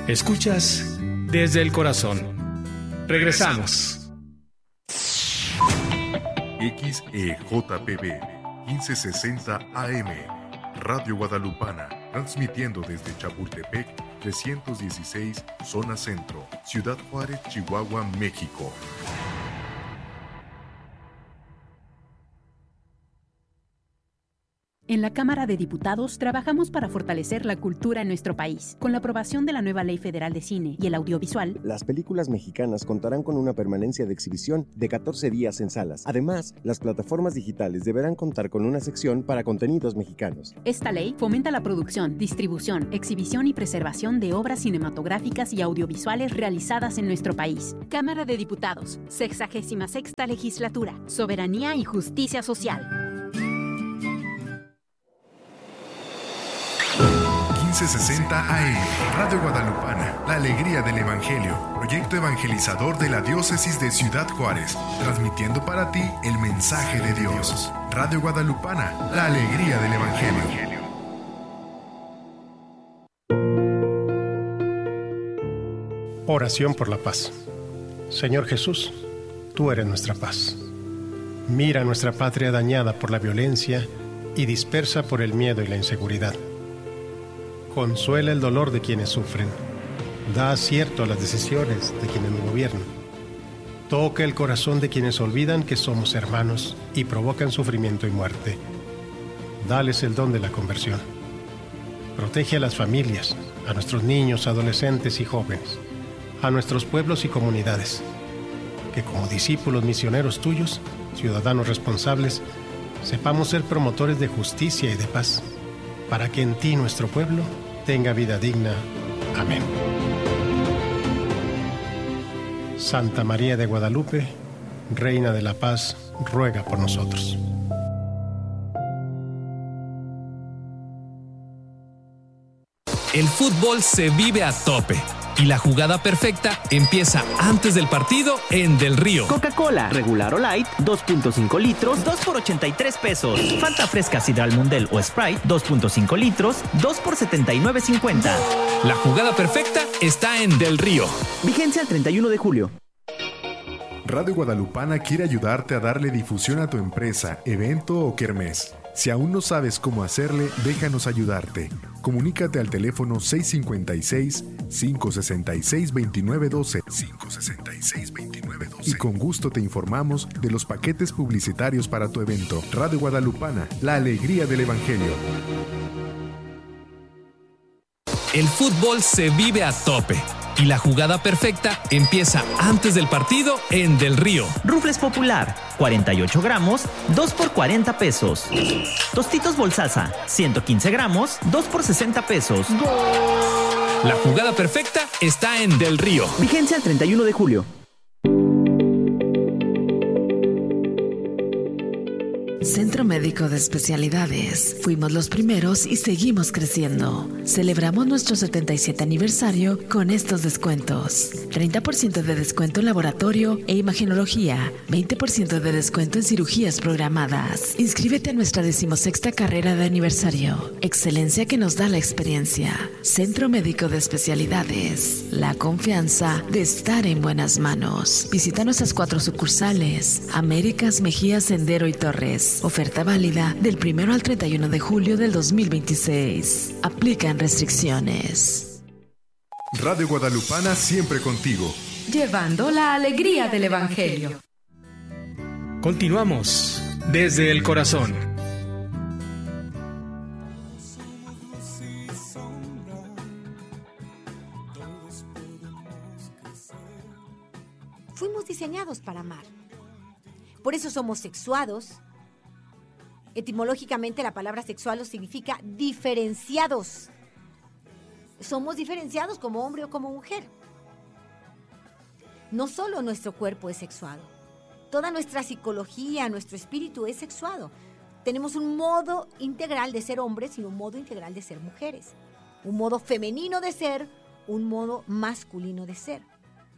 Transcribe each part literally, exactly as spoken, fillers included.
Escuchas desde el corazón. Regresamos. X E J P B quince sesenta A M, Radio Guadalupana, transmitiendo desde Chapultepec trescientos dieciséis, Zona Centro, Ciudad Juárez, Chihuahua, México. En la Cámara de Diputados trabajamos para fortalecer la cultura en nuestro país. Con la aprobación de la nueva Ley Federal de Cine y el Audiovisual, las películas mexicanas contarán con una permanencia de exhibición de catorce días en salas. Además, las plataformas digitales deberán contar con una sección para contenidos mexicanos. Esta ley fomenta la producción, distribución, exhibición y preservación de obras cinematográficas y audiovisuales realizadas en nuestro país. Cámara de Diputados, sexagésima sexta Legislatura, Soberanía y Justicia Social. quince sesenta A M, Radio Guadalupana, la alegría del Evangelio, proyecto evangelizador de la diócesis de Ciudad Juárez, transmitiendo para ti el mensaje de Dios. Radio Guadalupana, la alegría del Evangelio. Oración por la paz. Señor Jesús, tú eres nuestra paz. Mira nuestra patria dañada por la violencia y dispersa por el miedo y la inseguridad. Consuela el dolor de quienes sufren. Da acierto a las decisiones de quienes nos gobiernan. Toca el corazón de quienes olvidan que somos hermanos y provocan sufrimiento y muerte. Dales el don de la conversión. Protege a las familias, a nuestros niños, adolescentes y jóvenes, a nuestros pueblos y comunidades. Que como discípulos misioneros tuyos, ciudadanos responsables, sepamos ser promotores de justicia y de paz, para que en ti nuestro pueblo tenga vida digna. Amén. Santa María de Guadalupe, Reina de la Paz, ruega por nosotros. El fútbol se vive a tope y la jugada perfecta empieza antes del partido en Del Río. Coca-Cola, regular o light, dos punto cinco litros, dos por ochenta y tres pesos. Fanta fresca Sidral Mundel o Sprite, dos punto cinco litros, dos por setenta y nueve cincuenta. La jugada perfecta está en Del Río. Vigencia el treinta y uno de julio. Radio Guadalupana quiere ayudarte a darle difusión a tu empresa, evento o kermés. Si aún no sabes cómo hacerle, déjanos ayudarte. Comunícate al teléfono seis cinco seis, cinco seis seis, dos nueve uno dos, cinco seis seis, dos nueve uno dos, y con gusto te informamos de los paquetes publicitarios para tu evento. Radio Guadalupana, la alegría del Evangelio. El fútbol se vive a tope y la jugada perfecta empieza antes del partido en Del Río. Rufles Popular, cuarenta y ocho gramos, dos por cuarenta pesos. Tostitos Bolsaza, ciento quince gramos, dos por sesenta pesos. La jugada perfecta está en Del Río. Vigencia el treinta y uno de julio. Centro Médico de Especialidades. Fuimos los primeros y seguimos creciendo. Celebramos nuestro setenta y siete aniversario con estos descuentos. treinta por ciento de descuento en laboratorio e imagenología. veinte por ciento de descuento en cirugías programadas. Inscríbete a nuestra decimosexta carrera de aniversario. Excelencia que nos da la experiencia. Centro Médico de Especialidades. La confianza de estar en buenas manos. Visita nuestras cuatro sucursales. Américas, Mejía, Sendero y Torres. Oferta válida del primero al treinta y uno de julio del dos mil veintiséis. Aplican restricciones. Radio Guadalupana siempre contigo. Llevando la alegría del Evangelio. Continuamos desde el corazón. Fuimos diseñados para amar. Por eso somos sexuados. Etimológicamente la palabra sexuado significa diferenciados. Somos diferenciados como hombre o como mujer. No solo nuestro cuerpo es sexuado, toda nuestra psicología, nuestro espíritu es sexuado. Tenemos un modo integral de ser hombres y un modo integral de ser mujeres. Un modo femenino de ser, un modo masculino de ser.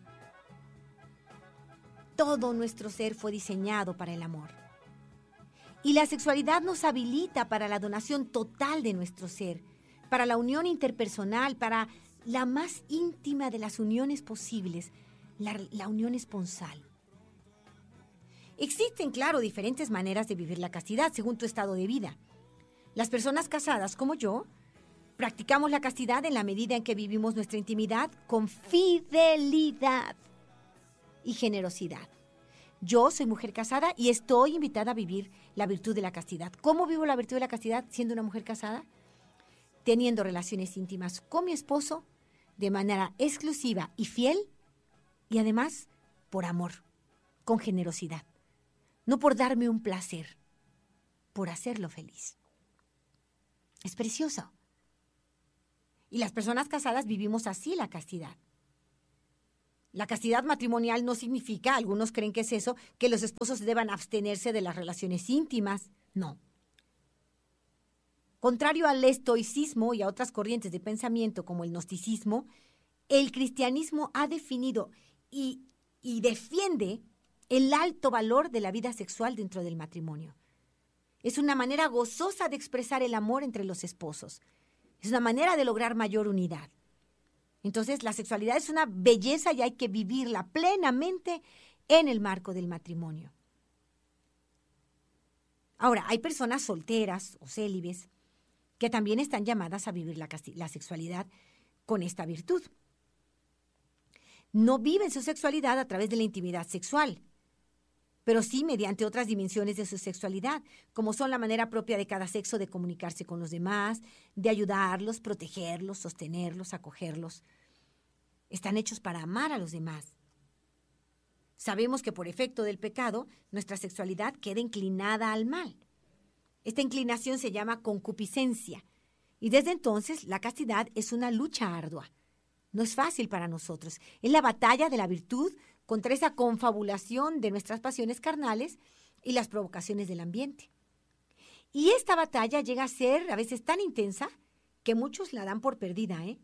Todo nuestro ser fue diseñado para el amor. Y la sexualidad nos habilita para la donación total de nuestro ser, para la unión interpersonal, para la más íntima de las uniones posibles, la, la unión esponsal. Existen, claro, diferentes maneras de vivir la castidad según tu estado de vida. Las personas casadas, como yo, practicamos la castidad en la medida en que vivimos nuestra intimidad con fidelidad y generosidad. Yo soy mujer casada y estoy invitada a vivir la virtud de la castidad. ¿Cómo vivo la virtud de la castidad siendo una mujer casada? Teniendo relaciones íntimas con mi esposo de manera exclusiva y fiel, y además por amor, con generosidad. No por darme un placer, por hacerlo feliz. Es precioso. Y las personas casadas vivimos así la castidad. La castidad matrimonial no significa, algunos creen que es eso, que los esposos deban abstenerse de las relaciones íntimas. No. Contrario al estoicismo y a otras corrientes de pensamiento como el gnosticismo, el cristianismo ha definido y, y defiende el alto valor de la vida sexual dentro del matrimonio. Es una manera gozosa de expresar el amor entre los esposos. Es una manera de lograr mayor unidad. Entonces, la sexualidad es una belleza y hay que vivirla plenamente en el marco del matrimonio. Ahora, hay personas solteras o célibes que también están llamadas a vivir la, la sexualidad con esta virtud. No viven su sexualidad a través de la intimidad sexual, pero sí mediante otras dimensiones de su sexualidad, como son la manera propia de cada sexo de comunicarse con los demás, de ayudarlos, protegerlos, sostenerlos, acogerlos. Están hechos para amar a los demás. Sabemos que por efecto del pecado, nuestra sexualidad queda inclinada al mal. Esta inclinación se llama concupiscencia, y desde entonces la castidad es una lucha ardua. No es fácil para nosotros. Es la batalla de la virtud contra esa confabulación de nuestras pasiones carnales y las provocaciones del ambiente. Y esta batalla llega a ser a veces tan intensa que muchos la dan por perdida, ¿eh?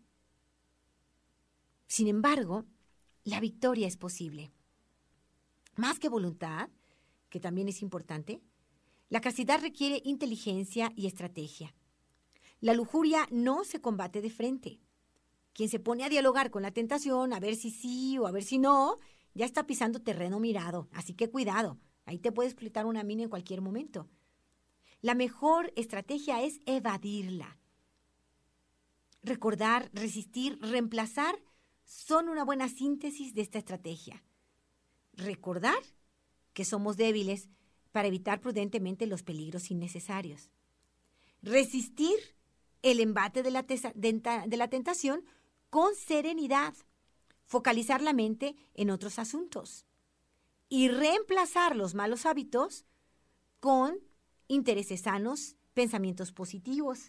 Sin embargo, la victoria es posible. Más que voluntad, que también es importante, la castidad requiere inteligencia y estrategia. La lujuria no se combate de frente. Quien se pone a dialogar con la tentación, a ver si sí o a ver si no, ya está pisando terreno mirado. Así que cuidado, ahí te puede explotar una mina en cualquier momento. La mejor estrategia es evadirla. Recordar, resistir, reemplazar son una buena síntesis de esta estrategia. Recordar que somos débiles para evitar prudentemente los peligros innecesarios. Resistir el embate de la, tesa, de la tentación con serenidad. Focalizar la mente en otros asuntos. Y reemplazar los malos hábitos con intereses sanos, pensamientos positivos.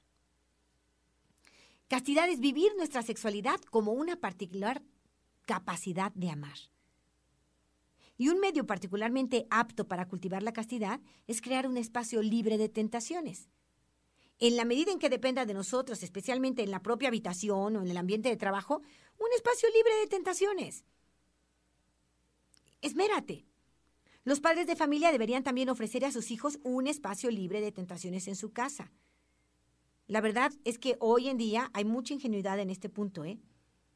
Castidad es vivir nuestra sexualidad como una particular capacidad de amar. Y un medio particularmente apto para cultivar la castidad es crear un espacio libre de tentaciones. En la medida en que dependa de nosotros, especialmente en la propia habitación o en el ambiente de trabajo, un espacio libre de tentaciones. Esmérate. Los padres de familia deberían también ofrecer a sus hijos un espacio libre de tentaciones en su casa. La verdad es que hoy en día hay mucha ingenuidad en este punto, ¿eh?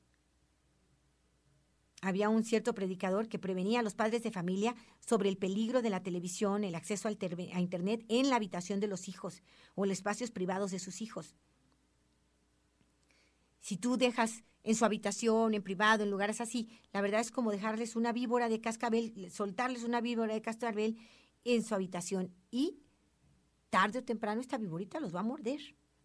Había un cierto predicador que prevenía a los padres de familia sobre el peligro de la televisión, el acceso al ter- a Internet en la habitación de los hijos o en los espacios privados de sus hijos. Si tú dejas en su habitación, en privado, en lugares así, la verdad es como dejarles una víbora de cascabel, soltarles una víbora de cascabel en su habitación y tarde o temprano esta víborita los va a morder.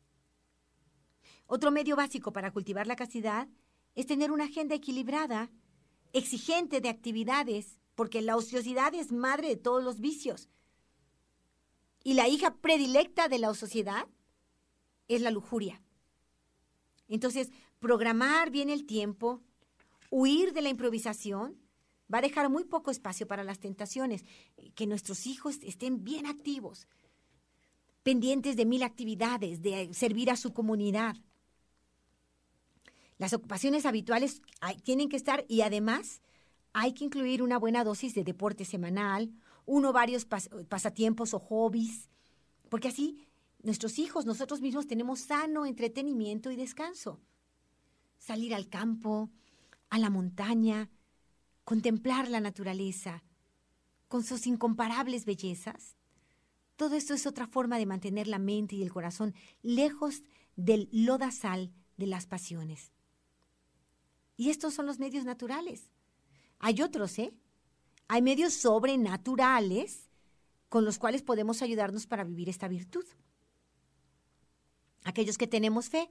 Otro medio básico para cultivar la castidad es tener una agenda equilibrada, exigente de actividades, porque la ociosidad es madre de todos los vicios. Y la hija predilecta de la ociosidad es la lujuria. Entonces, programar bien el tiempo, huir de la improvisación, va a dejar muy poco espacio para las tentaciones. Que nuestros hijos estén bien activos, pendientes de mil actividades, de servir a su comunidad. Las ocupaciones habituales hay, tienen que estar y además hay que incluir una buena dosis de deporte semanal, uno o varios pas, pasatiempos o hobbies, porque así nuestros hijos, nosotros mismos tenemos sano entretenimiento y descanso. salir al campo, a la montaña, contemplar la naturaleza con sus incomparables bellezas. Todo esto es otra forma de mantener la mente y el corazón lejos del lodazal de las pasiones. Y estos son los medios naturales. Hay otros, ¿eh? Hay medios sobrenaturales con los cuales podemos ayudarnos para vivir esta virtud. Aquellos que tenemos fe,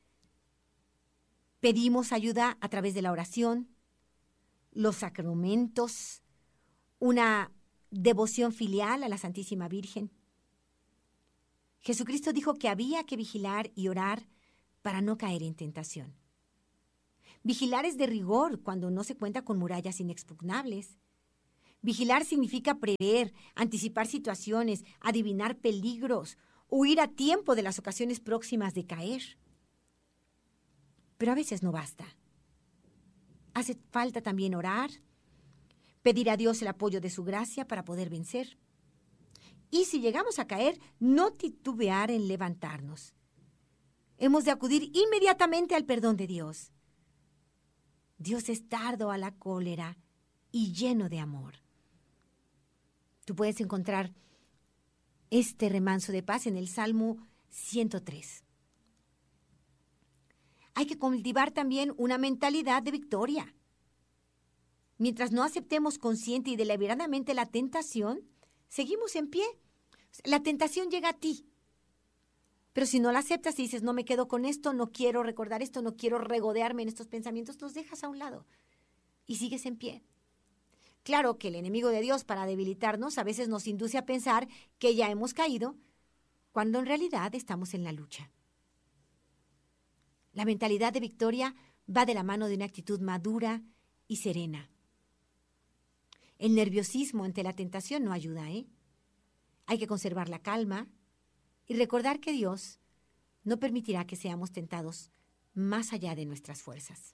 pedimos ayuda a través de la oración, los sacramentos, una devoción filial a la Santísima Virgen. Jesucristo dijo que había que vigilar y orar para no caer en tentación. Vigilar es de rigor cuando no se cuenta con murallas inexpugnables. Vigilar significa prever, anticipar situaciones, adivinar peligros, huir a tiempo de las ocasiones próximas de caer. Pero a veces no basta. Hace falta también orar, pedir a Dios el apoyo de su gracia para poder vencer. Y si llegamos a caer, no titubear en levantarnos. Hemos de acudir inmediatamente al perdón de Dios. Dios es tardo a la cólera y lleno de amor. Tú puedes encontrar este remanso de paz en el Salmo ciento tres. Hay que cultivar también una mentalidad de victoria. Mientras no aceptemos consciente y deliberadamente la tentación, seguimos en pie. La tentación llega a ti. Pero si no la aceptas y dices, no me quedo con esto, no quiero recordar esto, no quiero regodearme en estos pensamientos, los dejas a un lado y sigues en pie. Claro que el enemigo de Dios, para debilitarnos, a veces nos induce a pensar que ya hemos caído, cuando en realidad estamos en la lucha. La mentalidad de victoria va de la mano de una actitud madura y serena. El nerviosismo ante la tentación no ayuda, ¿eh? Hay que conservar la calma y recordar que Dios no permitirá que seamos tentados más allá de nuestras fuerzas.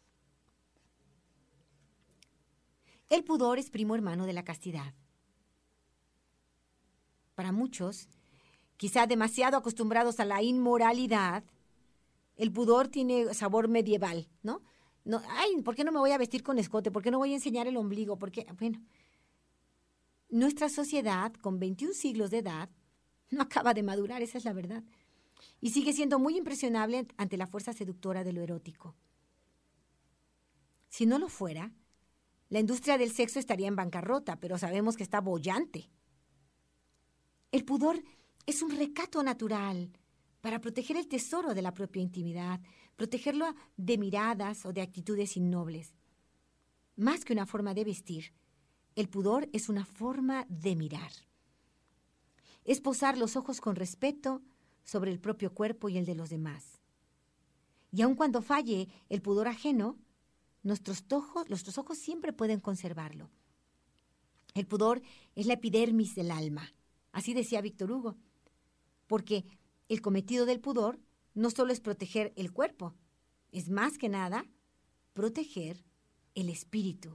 El pudor es primo hermano de la castidad. Para muchos, quizá demasiado acostumbrados a la inmoralidad, el pudor tiene sabor medieval, ¿no? No, ay, ¿por qué no me voy a vestir con escote? ¿Por qué no voy a enseñar el ombligo? ¿Por qué? Bueno, nuestra sociedad, con veintiún siglos de edad, no acaba de madurar, esa es la verdad. Y sigue siendo muy impresionable ante la fuerza seductora de lo erótico. Si no lo fuera, la industria del sexo estaría en bancarrota, pero sabemos que está boyante. El pudor es un recato natural para proteger el tesoro de la propia intimidad, protegerlo de miradas o de actitudes innobles. Más que una forma de vestir, el pudor es una forma de mirar. Es posar los ojos con respeto sobre el propio cuerpo y el de los demás. Y aun cuando falle el pudor ajeno, nuestros ojos, nuestros ojos siempre pueden conservarlo. El pudor es la epidermis del alma, así decía Víctor Hugo, porque el cometido del pudor no solo es proteger el cuerpo, es más que nada proteger el espíritu.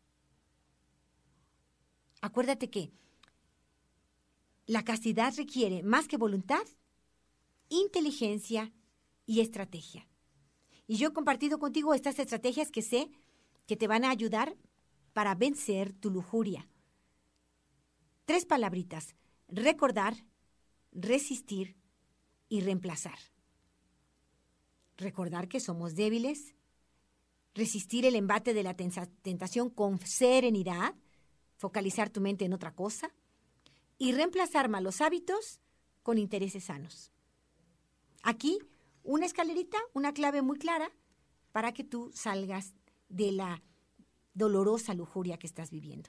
Acuérdate que la castidad requiere, más que voluntad, inteligencia y estrategia. Y yo he compartido contigo estas estrategias que sé que te van a ayudar para vencer tu lujuria. Tres palabritas: recordar, resistir y reemplazar. Recordar que somos débiles, resistir el embate de la tentación con serenidad, focalizar tu mente en otra cosa, y reemplazar malos hábitos con intereses sanos. Aquí, una escalerita, una clave muy clara para que tú salgas de la dolorosa lujuria que estás viviendo.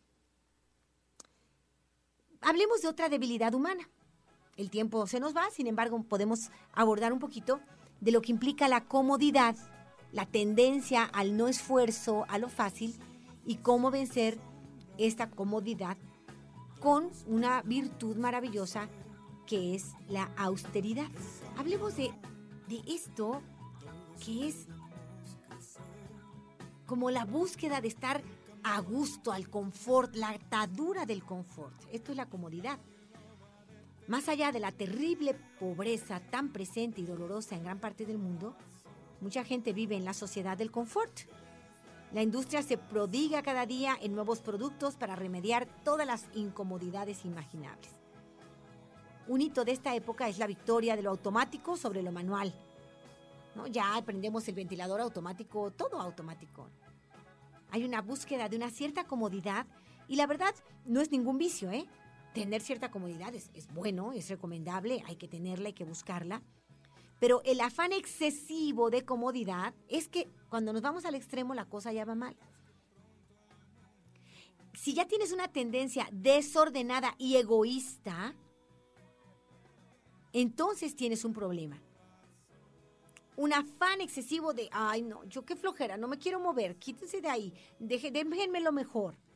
Hablemos de otra debilidad humana. El tiempo se nos va, sin embargo, podemos abordar un poquito de lo que implica la comodidad, la tendencia al no esfuerzo, a lo fácil, y cómo vencer esta comodidad con una virtud maravillosa que es la austeridad. Hablemos de, de esto que es como la búsqueda de estar a gusto, al confort, la atadura del confort. Esto es la comodidad. Más allá de la terrible pobreza tan presente y dolorosa en gran parte del mundo, Mucha gente vive en la sociedad del confort. La industria se prodiga cada día en nuevos productos para remediar todas las incomodidades imaginables. Un hito de esta época es la victoria de lo automático sobre lo manual, ¿no? Ya aprendemos el ventilador automático, todo automático. Hay una búsqueda de una cierta comodidad y la verdad no es ningún vicio, ¿eh? Tener cierta comodidad es, es bueno, es recomendable, hay que tenerla, hay que buscarla. Pero el afán excesivo de comodidad es que cuando nos vamos al extremo la cosa ya va mal. Si ya tienes una tendencia desordenada y egoísta, entonces tienes un problema. Un afán excesivo de, ay no, yo qué flojera, no me quiero mover, quítense de ahí, deje, déjenmelo mejor.